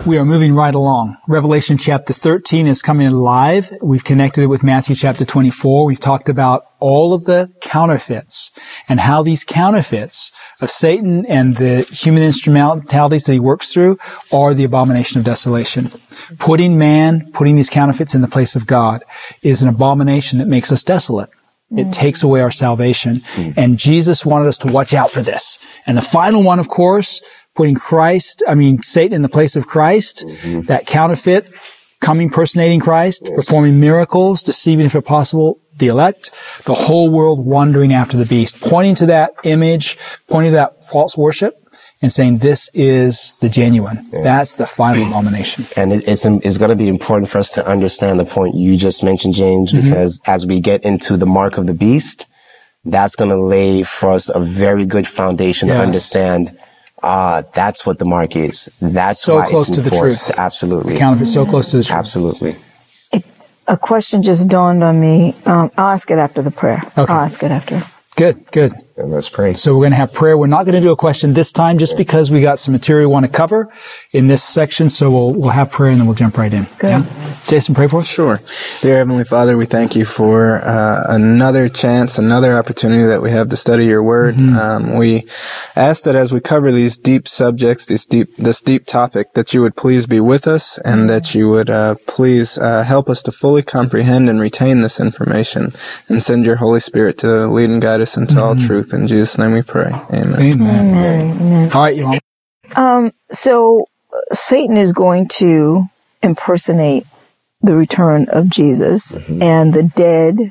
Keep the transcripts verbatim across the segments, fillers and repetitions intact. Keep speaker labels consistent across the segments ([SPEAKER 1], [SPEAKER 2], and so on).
[SPEAKER 1] We are moving right along. Revelation chapter thirteen is coming alive. We've connected it with Matthew chapter twenty-four. We've talked about all of the counterfeits and how these counterfeits of Satan and the human instrumentalities that he works through are the abomination of desolation. Putting man, putting these counterfeits in the place of God is an abomination that makes us desolate. It mm. takes away our salvation. Mm. And Jesus wanted us to watch out for this. And the final one, of course, putting Christ, I mean, Satan in the place of Christ, mm-hmm. that counterfeit, coming, personating Christ, yes. performing miracles, deceiving, if possible, the elect, the whole world wandering after the beast, pointing to that image, pointing to that false worship, and saying, this is the genuine. Yeah. That's the final abomination.
[SPEAKER 2] And it, it's, it's going to be important for us to understand the point you just mentioned, James, mm-hmm. because as we get into the mark of the beast, that's going to lay for us a very good foundation yes. to understand Ah, uh, that's what the mark is. That's
[SPEAKER 1] so
[SPEAKER 2] why
[SPEAKER 1] close
[SPEAKER 2] it's
[SPEAKER 1] to the
[SPEAKER 2] enforced.
[SPEAKER 1] truth.
[SPEAKER 2] Absolutely.
[SPEAKER 1] The counterfeit so close to the truth.
[SPEAKER 2] Absolutely.
[SPEAKER 3] It, a question just dawned on me. Um, I'll ask it after the prayer.
[SPEAKER 1] Okay.
[SPEAKER 3] I'll ask it after.
[SPEAKER 1] Good, good.
[SPEAKER 2] And let's pray.
[SPEAKER 1] So we're going to have prayer. We're not going to do a question this time just because we got some material we want to cover in this section. So we'll, we'll have prayer and then we'll jump right in.
[SPEAKER 3] Good.
[SPEAKER 1] Yeah? Jason, pray for us.
[SPEAKER 4] Sure. Dear Heavenly Father, we thank you for uh, another chance, another opportunity that we have to study your word. Mm-hmm. Um, we ask that as we cover these deep subjects, these deep, this deep topic, that you would please be with us and that you would uh, please uh, help us to fully comprehend and retain this information and send your Holy Spirit to lead and guide us into mm-hmm. all truth. In Jesus' name we pray. Amen.
[SPEAKER 1] Amen.
[SPEAKER 3] Amen. Amen.
[SPEAKER 1] All right, you all.
[SPEAKER 3] Um, so Satan is going to impersonate the return of Jesus mm-hmm. and the dead.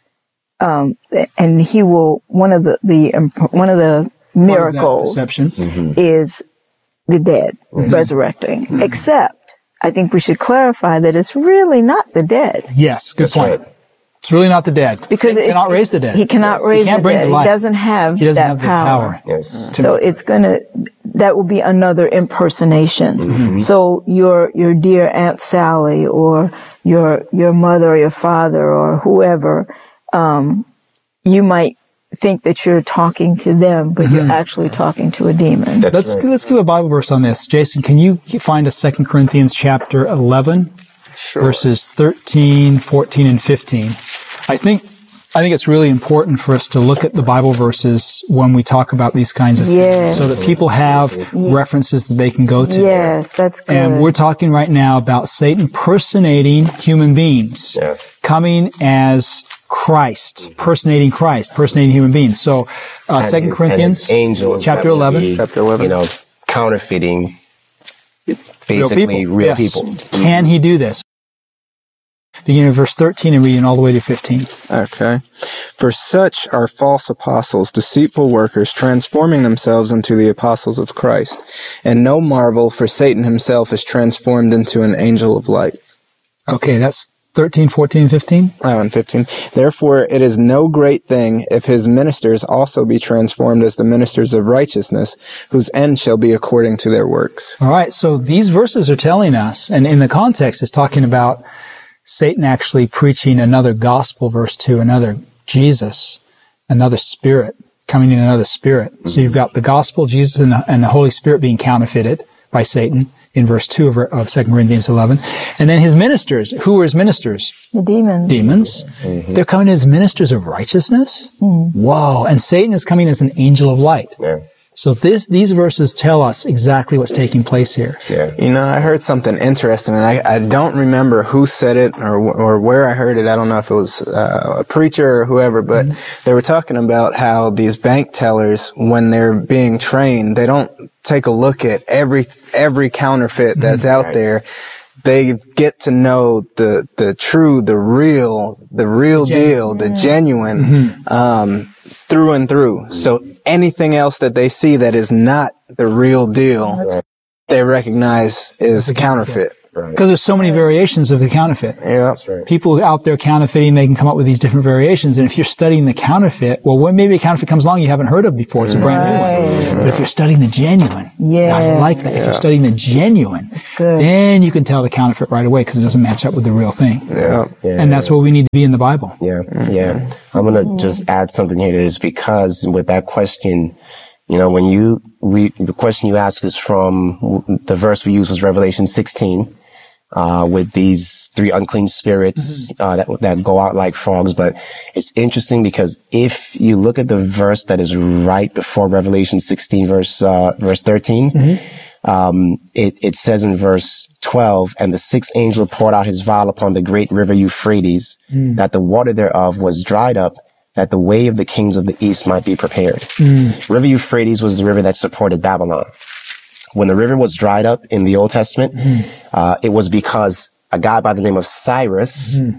[SPEAKER 3] Um, and he will, one of the, the, one of the miracles
[SPEAKER 1] of deception mm-hmm.
[SPEAKER 3] is the dead mm-hmm. resurrecting, mm-hmm. except I think we should clarify that it's really not the dead.
[SPEAKER 1] Yes. Good
[SPEAKER 2] That's
[SPEAKER 1] point.
[SPEAKER 2] Right.
[SPEAKER 1] It's really not the dead.
[SPEAKER 3] Because
[SPEAKER 1] he cannot raise the dead.
[SPEAKER 3] He cannot
[SPEAKER 1] yes.
[SPEAKER 3] raise
[SPEAKER 1] he can't
[SPEAKER 3] the
[SPEAKER 1] bring
[SPEAKER 3] dead.
[SPEAKER 1] The life.
[SPEAKER 3] He doesn't have
[SPEAKER 1] he doesn't
[SPEAKER 3] that
[SPEAKER 1] have the
[SPEAKER 3] power.
[SPEAKER 1] power.
[SPEAKER 2] Yes.
[SPEAKER 3] So it's gonna, that will be another impersonation.
[SPEAKER 1] Mm-hmm.
[SPEAKER 3] So your, your dear Aunt Sally or your, your mother or your father or whoever, um, you might think that you're talking to them, but mm-hmm. you're actually talking to a demon.
[SPEAKER 2] That's
[SPEAKER 1] let's,
[SPEAKER 2] right.
[SPEAKER 1] let's give a Bible verse on this. Jason, can you find us Second Corinthians chapter eleven,
[SPEAKER 4] sure.
[SPEAKER 1] verses thirteen, fourteen, and fifteen? I think, I think it's really important for us to look at the Bible verses when we talk about these kinds of
[SPEAKER 3] yes.
[SPEAKER 1] things so that people have yes. references that they can go to.
[SPEAKER 3] Yes, that's good.
[SPEAKER 1] And we're talking right now about Satan personating human beings,
[SPEAKER 2] yeah.
[SPEAKER 1] coming as Christ, personating Christ, personating human beings. So, uh, Second Corinthians,
[SPEAKER 2] angels
[SPEAKER 1] chapter eleven,
[SPEAKER 2] be,
[SPEAKER 1] chapter eleven,
[SPEAKER 2] you know, counterfeiting basically real
[SPEAKER 1] yes.
[SPEAKER 2] people.
[SPEAKER 1] Can he do this? Beginning of verse thirteen and reading all the way to fifteen.
[SPEAKER 4] Okay. For such are false apostles, deceitful workers, transforming themselves into the apostles of Christ. And no marvel, for Satan himself is transformed into an angel of light.
[SPEAKER 1] Okay, that's thirteen, fourteen, and fifteen?
[SPEAKER 4] Oh, and fifteen. Therefore, it is no great thing if his ministers also be transformed as the ministers of righteousness, whose end shall be according to their works.
[SPEAKER 1] All right, so these verses are telling us, and in the context, it's talking about Satan actually preaching another gospel verse to another Jesus, another spirit, coming in another spirit. Mm-hmm. So you've got the gospel, Jesus, and the, and the Holy Spirit being counterfeited by Satan in verse two of, of Second Corinthians eleven. And then his ministers. Who were his ministers?
[SPEAKER 3] The demons.
[SPEAKER 1] Demons. Mm-hmm. They're coming as ministers of righteousness? Mm-hmm. Whoa. And Satan is coming as an angel of light.
[SPEAKER 2] Yeah.
[SPEAKER 1] So this, these verses tell us exactly what's taking place here.
[SPEAKER 2] Yeah.
[SPEAKER 4] You know, I heard something interesting, and I, I don't remember who said it or or where I heard it. I don't know if it was uh, a preacher or whoever, but mm-hmm. they were talking about how these bank tellers, when they're being trained, they don't take a look at every every counterfeit that's mm-hmm. out right. there. They get to know the the true, the real, the real Gen- deal, the genuine, mm-hmm. um, through and through. So anything else that they see that is not the real deal, right. they recognize is counterfeit.
[SPEAKER 1] Because right. there's so many variations of the counterfeit.
[SPEAKER 4] Yeah, that's
[SPEAKER 1] right. People out there counterfeiting, they can come up with these different variations. And if you're studying the counterfeit, well, when maybe a counterfeit comes along you haven't heard of before, it's a brand
[SPEAKER 3] right.
[SPEAKER 1] new one. But if you're studying the genuine,
[SPEAKER 3] yeah.
[SPEAKER 1] I like that. Yeah. If you're studying the genuine, then you can tell the counterfeit right away because it doesn't match up with the real thing.
[SPEAKER 2] Yeah. yeah
[SPEAKER 1] and that's what we need to be in the Bible.
[SPEAKER 2] Yeah, yeah. I'm going to just add something here to this because with that question, you know, when you we, the question you ask is from the verse we use was Revelation sixteen, uh, with these three unclean spirits, mm-hmm. uh, that, that go out like frogs. But it's interesting because if you look at the verse that is right before Revelation sixteen, verse, uh, verse thirteen, mm-hmm. um, it, it says in verse twelve, and the sixth angel poured out his vial upon the great river Euphrates, mm. that the water thereof was dried up, that the way of the kings of the east might be prepared. Mm. River Euphrates was the river that supported Babylon. When the river was dried up in the Old Testament, mm. uh, it was because a guy by the name of Cyrus mm.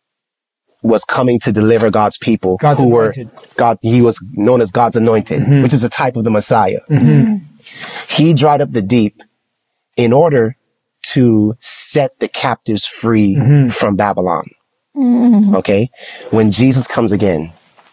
[SPEAKER 2] was coming to deliver God's people,
[SPEAKER 1] God's
[SPEAKER 2] who
[SPEAKER 1] anointed.
[SPEAKER 2] were God. He was known as God's anointed, mm-hmm. which is a type of the Messiah.
[SPEAKER 1] Mm-hmm.
[SPEAKER 2] He dried up the deep in order to set the captives free mm-hmm. from Babylon. Mm-hmm. Okay, when Jesus comes again,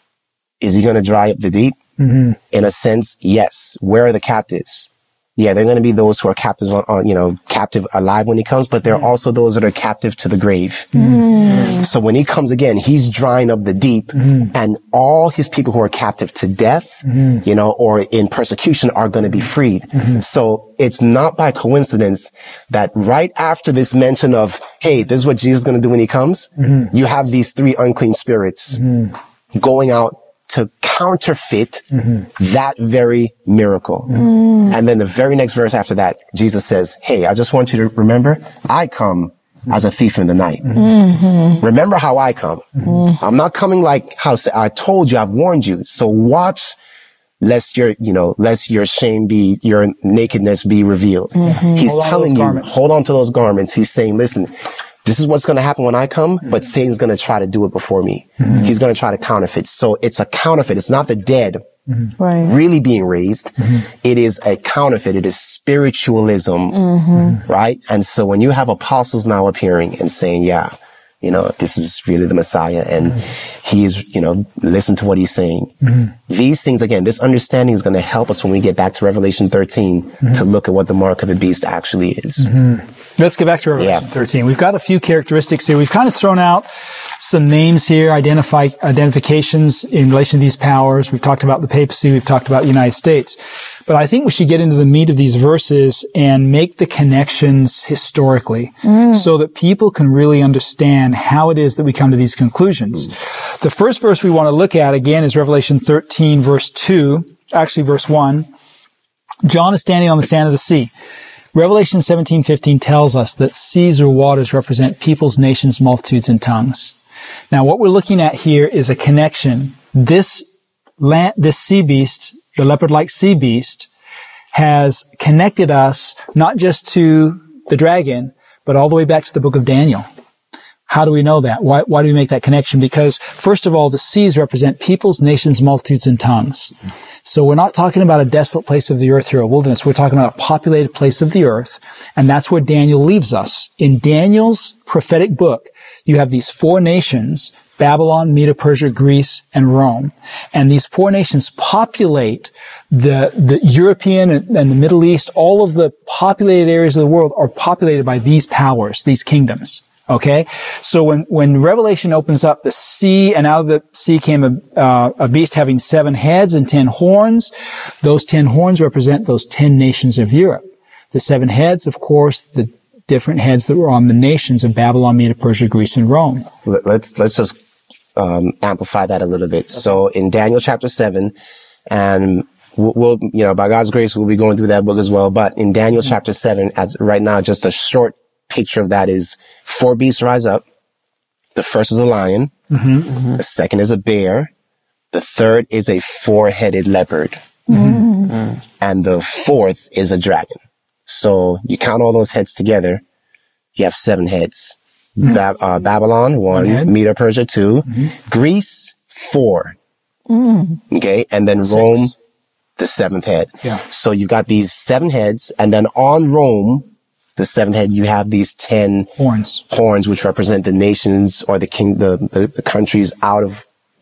[SPEAKER 2] is he going to dry up the deep? Mm-hmm. In a sense, yes. Where are the captives? Yeah, they're going to be those who are captives on, on, you know, captive alive when he comes, but there are also those that are captive to the grave. Mm-hmm. So when he comes again, he's drying up the deep, mm-hmm. and all his people who are captive to death, mm-hmm. you know, or in persecution are going to be freed. Mm-hmm. So it's not by coincidence that right after this mention of, hey, this is what Jesus is going to do when he comes, mm-hmm. you have these three unclean spirits mm-hmm. going out to counterfeit mm-hmm. that very miracle. Mm. And then the very next verse after that, Jesus says, hey, I just want you to remember, I come as a thief in the night. Mm-hmm. Remember how I come. Mm-hmm. I'm not coming like how I told you, I've warned you. So watch, lest your, you know, lest your shame be, your nakedness be revealed. Mm-hmm. He's hold telling you, garments. hold on to those garments. He's saying, listen, this is what's going to happen when I come, but Satan's going to try to do it before me. Mm-hmm. He's going to try to counterfeit. So it's a counterfeit. It's not the dead mm-hmm. right. really being raised. Mm-hmm. It is a counterfeit. It is spiritualism, mm-hmm. right? And so when you have apostles now appearing and saying, yeah, you know, this is really the Messiah, and mm-hmm. he is, you know, listen to what he's saying. Mm-hmm. These things, again, this understanding is going to help us when we get back to Revelation thirteen mm-hmm. to look at what the mark of the beast actually is.
[SPEAKER 1] Mm-hmm. Let's get back to Revelation yeah. thirteen. We've got a few characteristics here. We've kind of thrown out some names here, identify, identifications in relation to these powers. We've talked about the papacy. We've talked about the United States. But I think we should get into the meat of these verses and make the connections historically mm. so that people can really understand how it is that we come to these conclusions. Mm. The first verse we want to look at, again, is Revelation thirteen, verse two, actually verse one. John is standing on the sand of the sea. Revelation seventeen fifteen tells us that seas or waters represent peoples, nations, multitudes, and tongues. Now, what we're looking at here is a connection. This land, this sea beast, the leopard-like sea beast, has connected us not just to the dragon, but all the way back to the book of Daniel. How do we know that? Why, why do we make that connection? Because, first of all, the seas represent peoples, nations, multitudes, and tongues. So we're not talking about a desolate place of the earth here, a wilderness. We're talking about a populated place of the earth. And that's where Daniel leaves us. In Daniel's prophetic book, you have these four nations, Babylon, Medo-Persia, Greece, and Rome. And these four nations populate the, the European and, and the Middle East. All of the populated areas of the world are populated by these powers, these kingdoms. Okay? So when, when Revelation opens up the sea, and out of the sea came a, uh, a beast having seven heads and ten horns, those ten horns represent those ten nations of Europe. The seven heads, of course, the different heads that were on the nations of Babylon, Medo-Persia, Greece, and Rome.
[SPEAKER 2] Let's, let's just, um, amplify that a little bit. Okay. So in Daniel chapter seven, and we'll, we'll, you know, by God's grace, we'll be going through that book as well. But in Daniel mm-hmm. chapter seven, as right now, just a short picture of that is four beasts rise up. The first is a lion. Mm-hmm. Mm-hmm. The second is a bear. The third is a four-headed leopard. Mm-hmm. Mm-hmm. And the fourth is a dragon. So you count all those heads together, you have seven heads. Mm-hmm. Ba- uh, Babylon, one. Okay. Medo-Persia, two. Mm-hmm. Greece, four. Mm-hmm. Okay. And then Six. Rome, the seventh head. Yeah. So you've got these seven heads, and then on Rome, the seventh head, you have these ten
[SPEAKER 1] horns,
[SPEAKER 2] horns, which represent the nations or the king, the, the, the countries out of,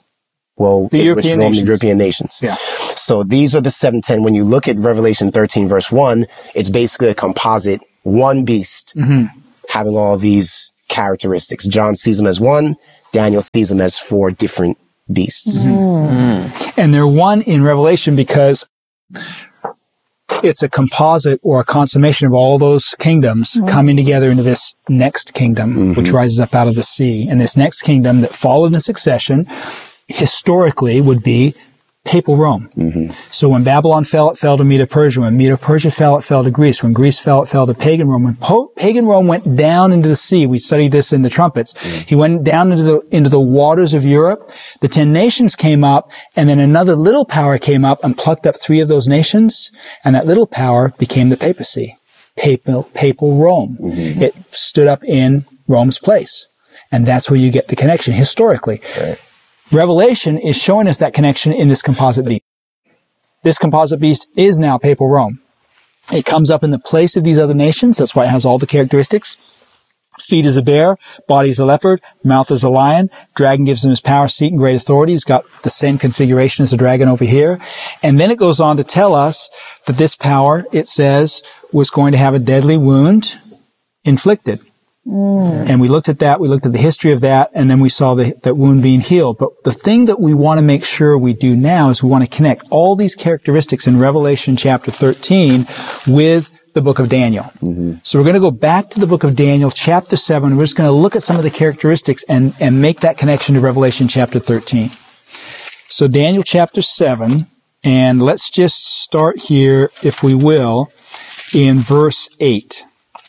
[SPEAKER 2] well,
[SPEAKER 1] the European
[SPEAKER 2] Rome,
[SPEAKER 1] nations.
[SPEAKER 2] The European nations.
[SPEAKER 1] Yeah.
[SPEAKER 2] So these are the seven, ten. When you look at Revelation thirteen, verse one, it's basically a composite, one beast mm-hmm. having all these characteristics. John sees them as one. Daniel sees them as four different beasts.
[SPEAKER 1] Mm-hmm. Mm. And they're one in Revelation because it's a composite or a consummation of all those kingdoms mm-hmm. coming together into this next kingdom, mm-hmm. which rises up out of the sea. And this next kingdom that followed in succession historically would be Papal Rome. Mm-hmm. So when Babylon fell, it fell to Medo-Persia. When Medo-Persia fell, it fell to Greece. When Greece fell, it fell to pagan Rome. When po- pagan Rome went down into the sea, we studied this in the trumpets. Mm-hmm. He went down into the, into the waters of Europe. The ten nations came up, and then another little power came up and plucked up three of those nations, and that little power became the papacy. Papal, Papal Rome. Mm-hmm. It stood up in Rome's place. And that's where you get the connection historically. Right. Revelation is showing us that connection in this composite beast. This composite beast is now Papal Rome. It comes up in the place of these other nations. That's why it has all the characteristics. Feet is a bear, body is a leopard, mouth is a lion. Dragon gives him his power, seat, and great authority. He's got the same configuration as a dragon over here. And then it goes on to tell us that this power, it says, was going to have a deadly wound inflicted. Mm. And we looked at that, we looked at the history of that, and then we saw the, that wound being healed. But the thing that we want to make sure we do now is we want to connect all these characteristics in Revelation chapter thirteen with the book of Daniel. Mm-hmm. So we're going to go back to the book of Daniel chapter seven. We're just going to look at some of the characteristics and, and make that connection to Revelation chapter thirteen. So Daniel chapter seven, and let's just start here, if we will, in verse eight.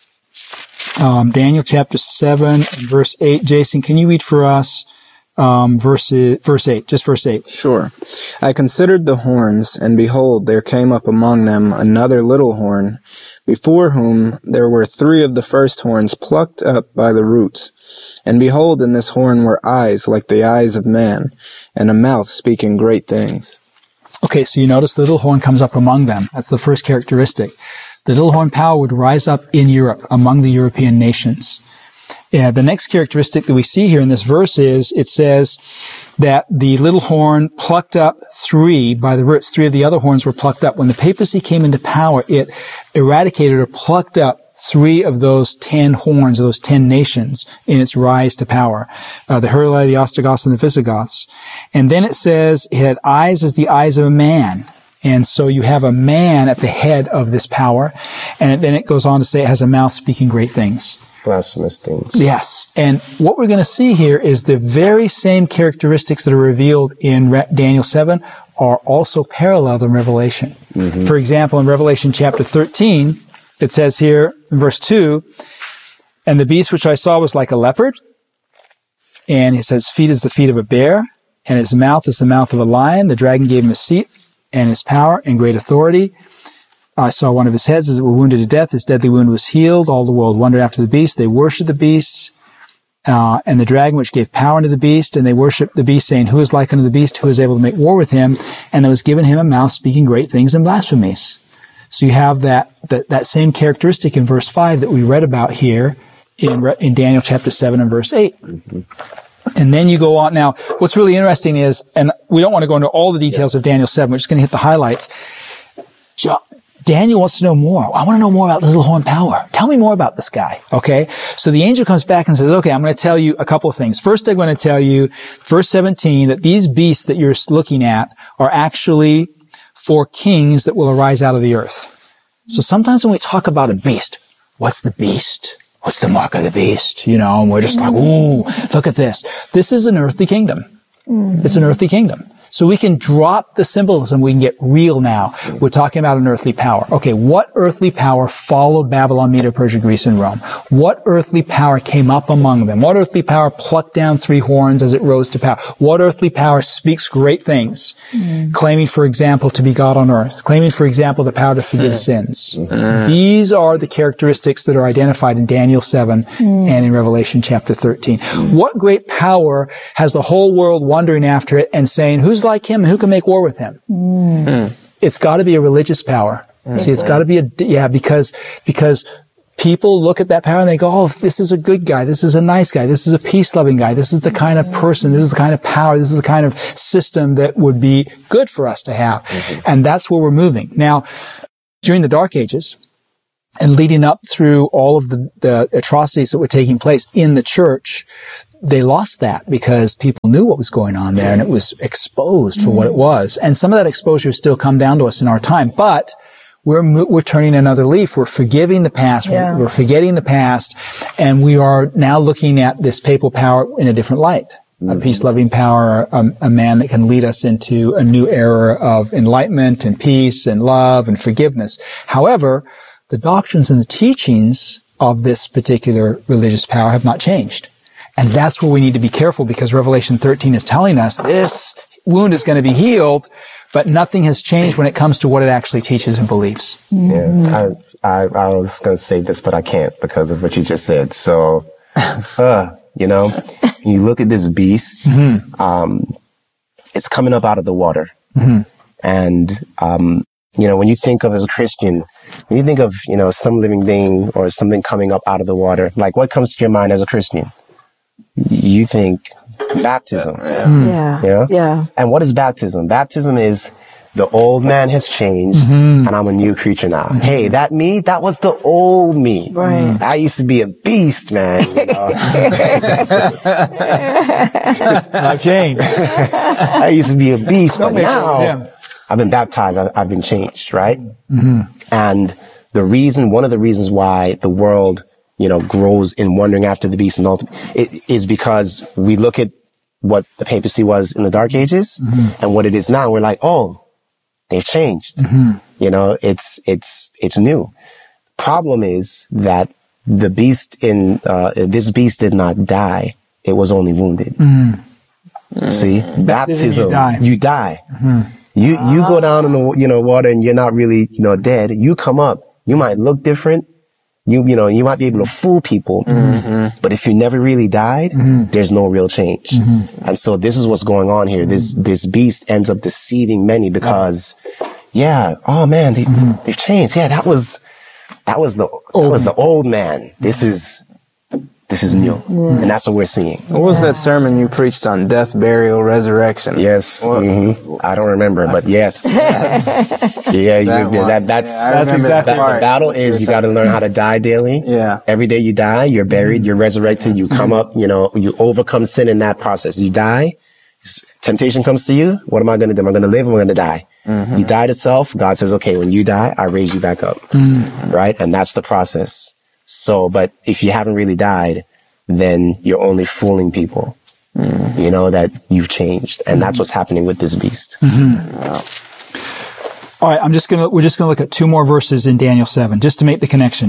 [SPEAKER 1] Um, Daniel chapter seven, verse eight. Jason, can you read for us um, verse, verse eight, just verse eight?
[SPEAKER 4] Sure. I considered the horns, and behold, there came up among them another little horn, before whom there were three of the first horns plucked up by the roots. And behold, in this horn were eyes like the eyes of man, and a mouth speaking great things.
[SPEAKER 1] Okay, so you notice the little horn comes up among them. That's the first characteristic. The little horn power would rise up in Europe, among the European nations. Yeah, the next characteristic that we see here in this verse is, it says that the little horn plucked up three by the roots. Three of the other horns were plucked up. When the papacy came into power, it eradicated or plucked up three of those ten horns, of those ten nations in its rise to power. Uh, the Heruli, the Ostrogoths, and the Visigoths. And then it says it had eyes as the eyes of a man. And so you have a man at the head of this power. And then it goes on to say it has a mouth speaking great things.
[SPEAKER 2] Blasphemous things.
[SPEAKER 1] Yes. And what we're going to see here is the very same characteristics that are revealed in Re- Daniel seven are also paralleled in Revelation. Mm-hmm. For example, in Revelation chapter thirteen, it says here in verse two, and the beast which I saw was like a leopard, and it says feet is the feet of a bear, and his mouth is the mouth of a lion. The dragon gave him a seat and his power and great authority. I saw one of his heads as it were wounded to death. His deadly wound was healed. All the world wondered after the beast. They worshipped the beast, uh, and the dragon which gave power unto the beast, and they worshipped the beast, saying, who is like unto the beast? Who is able to make war with him? And there was given him a mouth speaking great things and blasphemies. So you have that, that, that same characteristic in verse five that we read about here in, in Daniel chapter seven and verse eight. Mm-hmm. And then you go on. Now, what's really interesting is, and we don't want to go into all the details of Daniel seven, we're just going to hit the highlights. John, Daniel wants to know more. I want to know more about the little horn power. Tell me more about this guy. Okay. So the angel comes back and says, okay, I'm going to tell you a couple of things. First, I'm going to tell you, verse seventeen, that these beasts that you're looking at are actually four kings that will arise out of the earth. So sometimes when we talk about a beast, what's the beast? What's the mark of the beast? You know, and we're just like, ooh, look at this. This is an earthly kingdom. Mm-hmm. It's an earthly kingdom. So we can drop the symbolism. We can get real now. We're talking about an earthly power. Okay, what earthly power followed Babylon, Medo, Persia, Greece, and Rome? What earthly power came up among them? What earthly power plucked down three horns as it rose to power? What earthly power speaks great things, mm. claiming, for example, to be God on earth, claiming, for example, the power to forgive mm. sins? Mm. These are the characteristics that are identified in Daniel seven mm. and in Revelation chapter thirteen. Mm. What great power has the whole world wondering after it and saying, who's like him and who can make war with him? Mm. It's got to be a religious power. Mm. See, it's got to be a, yeah, because, because people look at that power and they go, oh, this is a good guy. This is a nice guy. This is a peace-loving guy. This is the kind of person. This is the kind of power. This is the kind of system that would be good for us to have. Mm-hmm. And that's where we're moving. Now, during the Dark Ages, and leading up through all of the, the atrocities that were taking place in the church, they lost that because people knew what was going on there and it was exposed for what it was. And some of that exposure has still come down to us in our time. But we're, we're turning another leaf. We're forgiving the past.
[SPEAKER 3] Yeah.
[SPEAKER 1] We're, we're forgetting the past. And we are now looking at this papal power in a different light. Mm-hmm. A peace-loving power, a, a man that can lead us into a new era of enlightenment and peace and love and forgiveness. However, the doctrines and the teachings of this particular religious power have not changed. And that's where we need to be careful, because Revelation thirteen is telling us this wound is going to be healed, but nothing has changed when it comes to what it actually teaches and believes.
[SPEAKER 2] Yeah, I, I, I was going to say this, but I can't because of what you just said. So, uh, you know, you look at this beast, mm-hmm. um, it's coming up out of the water. Mm-hmm. And, um, you know, when you think of as a Christian, when you think of, you know, some living thing or something coming up out of the water, like what comes to your mind as a Christian? You think baptism.
[SPEAKER 3] Yeah. Yeah.
[SPEAKER 2] You know?
[SPEAKER 3] Yeah.
[SPEAKER 2] And what is baptism? Baptism is the old man has changed mm-hmm. and I'm a new creature now. Mm-hmm. Hey, that me, that was the old me.
[SPEAKER 3] Right.
[SPEAKER 2] I used to be a beast, man. You know?
[SPEAKER 1] I've changed.
[SPEAKER 2] I used to be a beast, but now
[SPEAKER 1] yeah.
[SPEAKER 2] I've been baptized. I've, I've been changed, right? Mm-hmm. And the reason, one of the reasons why the world, you know, grows in wondering after the beast and ultimate, it is because we look at what the papacy was in the Dark Ages mm-hmm. and what it is now. We're like, oh, they've changed. Mm-hmm. You know, it's, it's, it's new. Problem is that the beast in, uh, this beast did not die. It was only wounded. Mm-hmm. See, mm-hmm. baptism, you die. You, die. Mm-hmm. you, you go down in the, you know, water and you're not really, you know, dead. You come up, you might look different. You, you know, you might be able to fool people, mm-hmm. but if you never really died, mm-hmm. there's no real change. Mm-hmm. And so this is what's going on here. This, this beast ends up deceiving many because, yeah, oh man, they, mm-hmm. they've changed. Yeah, that was, that was the, that was the old man. This is, this is new. Yeah. And that's what we're seeing.
[SPEAKER 4] What was that sermon you preached on death, burial, resurrection?
[SPEAKER 2] Yes. Mm-hmm. I don't remember, but yes. yeah, you,
[SPEAKER 4] that,
[SPEAKER 2] that that's,
[SPEAKER 4] yeah,
[SPEAKER 1] that's exactly
[SPEAKER 2] that,
[SPEAKER 1] right.
[SPEAKER 2] The battle is you got to learn how to die daily.
[SPEAKER 4] Yeah.
[SPEAKER 2] Every day you die, you're buried, mm-hmm. you're resurrected, you come up, you know, you overcome sin in that process. You die, temptation comes to you. What am I going to do? Am I going to live or am I going to die? Mm-hmm. You die to self. God says, okay, when you die, I raise you back up. Mm-hmm. Right? And that's the process. So, but if you haven't really died, then you're only fooling people. Mm-hmm. You know, that you've changed. And mm-hmm. that's what's happening with this beast.
[SPEAKER 1] Mm-hmm. Wow. All right. I'm just going to, we're just going to look at two more verses in Daniel seven, just to make the connection.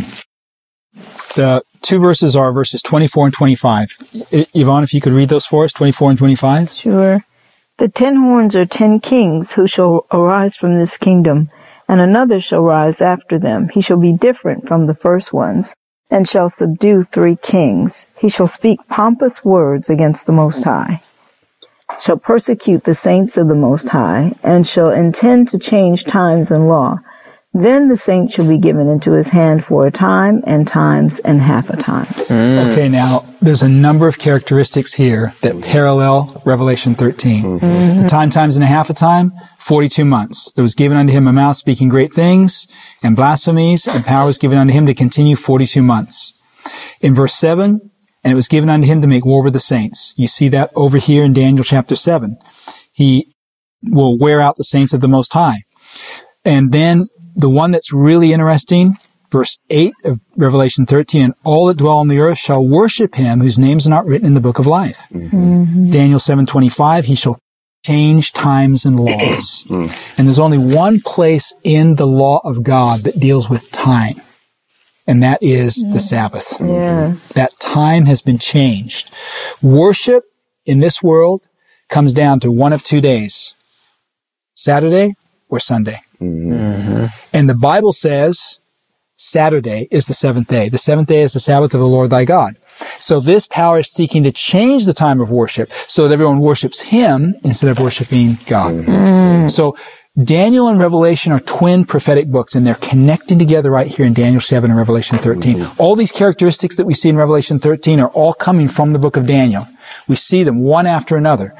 [SPEAKER 1] The two verses are verses twenty-four and twenty-five. Yvonne, if you could read those for us, twenty-four and twenty-five.
[SPEAKER 3] Sure. The ten horns are ten kings who shall arise from this kingdom, and another shall rise after them. He shall be different from the first ones, and shall subdue three kings. He shall speak pompous words against the Most High, shall persecute the saints of the Most High, and shall intend to change times and law. Then the saint shall be given into his hand for a time, and times, and half a time.
[SPEAKER 1] Mm. Okay, now, there's a number of characteristics here that parallel Revelation thirteen. Mm-hmm. The time, times, and a half a time, forty-two months. There was given unto him a mouth speaking great things and blasphemies, and power was given unto him to continue forty-two months. In verse seven, and it was given unto him to make war with the saints. You see that over here in Daniel chapter seven. He will wear out the saints of the Most High. And then the one that's really interesting, verse eight of Revelation thirteen, and all that dwell on the earth shall worship him whose names are not written in the book of life. Mm-hmm. Daniel seven twenty-five, he shall change times and laws. And there's only one place in the law of God that deals with time, and that is yeah. the Sabbath.
[SPEAKER 3] Yes.
[SPEAKER 1] That time has been changed. Worship in this world comes down to one of two days, Saturday or Sunday. Mm-hmm. And the Bible says Saturday is the seventh day. The seventh day is the Sabbath of the Lord thy God. So this power is seeking to change the time of worship so that everyone worships him instead of worshiping God. Mm-hmm. So Daniel and Revelation are twin prophetic books, and they're connecting together right here in Daniel seven and Revelation thirteen. Mm-hmm. All these characteristics that we see in Revelation thirteen are all coming from the book of Daniel. We see them one after another.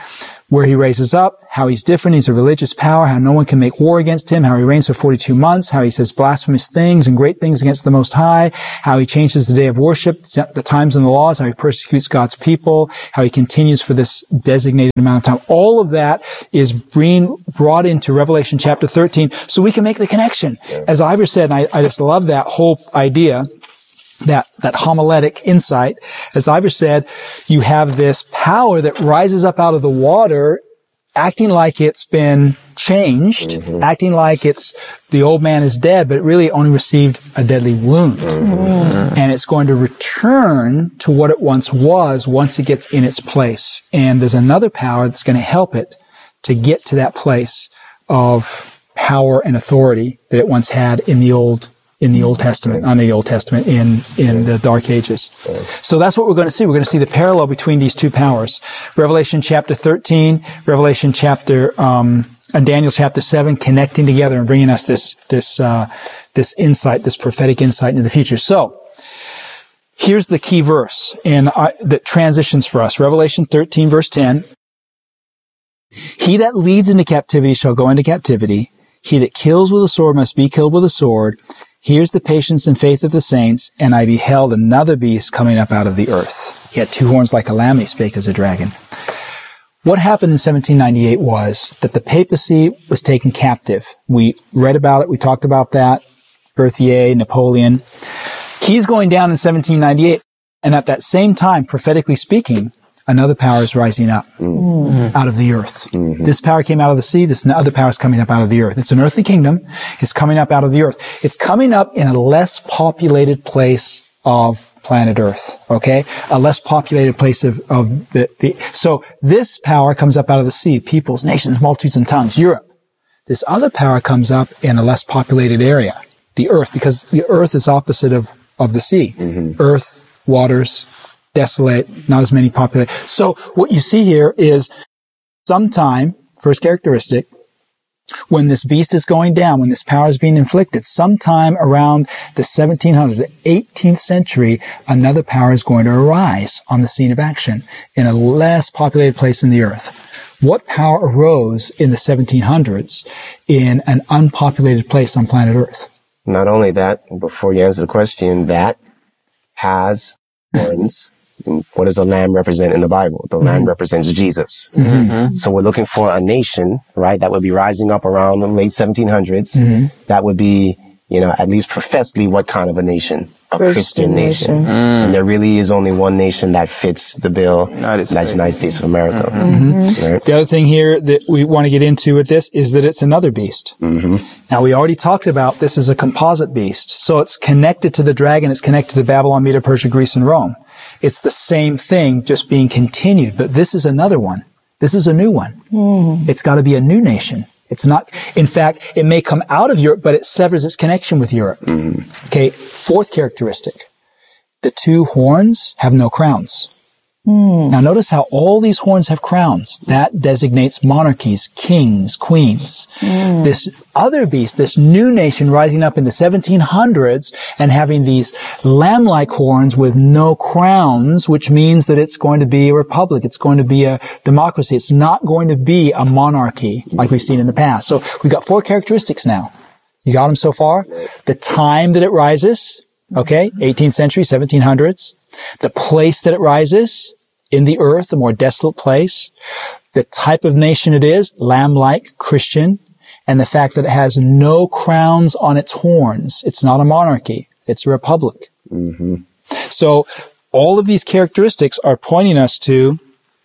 [SPEAKER 1] where he raises up, how he's different, he's a religious power, how no one can make war against him, how he reigns for forty-two months, how he says blasphemous things and great things against the Most High, how he changes the day of worship, the times and the laws, how he persecutes God's people, how he continues for this designated amount of time. All of that is being brought into Revelation chapter thirteen so we can make the connection. As Ivor said, and I, I just love that whole idea, that, that homiletic insight. As Ivor said, you have this power that rises up out of the water, acting like it's been changed, mm-hmm. acting like it's, the old man is dead, but it really only received a deadly wound. Mm-hmm. And it's going to return to what it once was once it gets in its place. And there's another power that's going to help it to get to that place of power and authority that it once had in the old in the Old Testament, on the Old Testament, in, in the Dark Ages. So that's what we're going to see. We're going to see the parallel between these two powers. Revelation chapter thirteen, Revelation chapter, um, and Daniel chapter seven connecting together and bringing us this, this, uh, this insight, this prophetic insight into the future. So, here's the key verse and uh, that transitions for us. Revelation thirteen verse ten. He that leads into captivity shall go into captivity. He that kills with a sword must be killed with a sword. Here's the patience and faith of the saints, and I beheld another beast coming up out of the earth. He had two horns like a lamb, he spake as a dragon. What happened in seventeen ninety-eight was that the papacy was taken captive. We read about it, we talked about that, Berthier, Napoleon. He's going down in seventeen ninety-eight, and at that same time, prophetically speaking, another power is rising up mm-hmm. out of the earth. Mm-hmm. This power came out of the sea. This other power is coming up out of the earth. It's an earthly kingdom. It's coming up out of the earth. It's coming up in a less populated place of planet Earth. Okay? A less populated place of, of the, the, so this power comes up out of the sea. Peoples, nations, multitudes, and tongues. Europe. This other power comes up in a less populated area. The earth, because the earth is opposite of, of the sea. Mm-hmm. Earth, waters, desolate, not as many populated. So what you see here is sometime, first characteristic, when this beast is going down, when this power is being inflicted, sometime around the seventeen hundreds, the eighteenth century, another power is going to arise on the scene of action in a less populated place in the earth. What power arose in the seventeen hundreds in an unpopulated place on planet Earth?
[SPEAKER 2] Not only that, before you answer the question, that has horns. What does a lamb represent in the Bible? The mm-hmm. lamb represents Jesus. Mm-hmm. So we're looking for a nation, right, that would be rising up around the late seventeen hundreds. Mm-hmm. That would be, you know, at least professedly what kind of a nation? A Christian, Christian nation. nation. Mm. And there really is only one nation that fits the bill. United that's the United States of America. Mm-hmm. Mm-hmm. Right?
[SPEAKER 1] The other thing here that we want to get into with this is that it's another beast. Mm-hmm. Now, we already talked about this is a composite beast. So it's connected to the dragon. It's connected to Babylon, Medo, Persia, Greece, and Rome. It's the same thing, just being continued. But this is another one. This is a new one. Mm. It's got to be a new nation. It's not, in fact, it may come out of Europe, but it severs its connection with Europe. Mm. Okay, fourth characteristic. The two horns have no crowns. Mm. Now notice how all these horns have crowns. That designates monarchies, kings, queens. Mm. This other beast, this new nation rising up in the seventeen hundreds and having these lamb-like horns with no crowns, which means that it's going to be a republic. It's going to be a democracy. It's not going to be a monarchy like we've seen in the past. So we've got four characteristics now. You got them so far? The time that it rises, okay, eighteenth century, seventeen hundreds. The place that it rises, in the earth, a more desolate place. The type of nation it is, lamb-like, Christian. And the fact that it has no crowns on its horns. It's not a monarchy. It's a republic. Mm-hmm. So all of these characteristics are pointing us to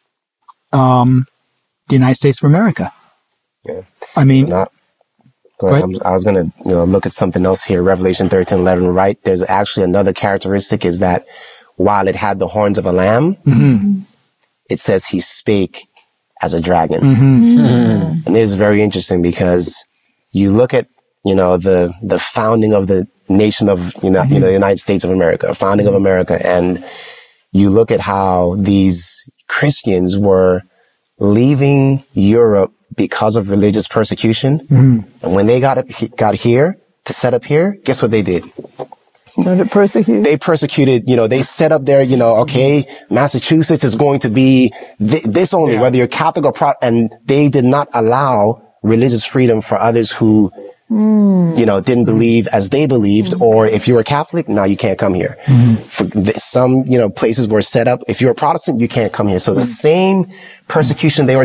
[SPEAKER 1] um, the United States of America.
[SPEAKER 2] Yeah.
[SPEAKER 1] I mean...
[SPEAKER 2] Not- Go ahead. Right. I was going to you know, look at something else here. Revelation thirteen eleven, right? There's actually another characteristic is that while it had the horns of a lamb, mm-hmm. it says he spake as a dragon. Mm-hmm. Mm-hmm. And this is very interesting because you look at, you know, the, the founding of the nation of, you know, mm-hmm. you know, the United States of America, founding of America. And you look at how these Christians were leaving Europe because of religious persecution. Mm-hmm. And when they got up, got here to set up here, guess what they did?
[SPEAKER 3] Started persecuted.
[SPEAKER 2] They persecuted, you know, they set up their, you know, okay, Massachusetts is going to be th- this only,
[SPEAKER 1] Yeah.
[SPEAKER 2] whether you're Catholic or Protestant, and they did not allow religious freedom for others who, mm. you know, didn't believe as they believed, mm. or if you were Catholic, now you can't come here. Mm. For th- some, you know, places were set up, if you're a Protestant, you can't come here. So the mm. same persecution they were